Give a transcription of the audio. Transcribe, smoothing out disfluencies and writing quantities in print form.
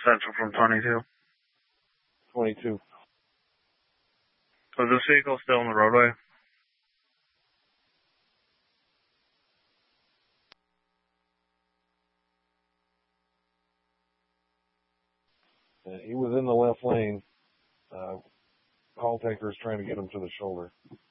Central from 22. 22. So is this vehicle still on the roadway? He was in the left lane. Call taker is trying to get him to the shoulder.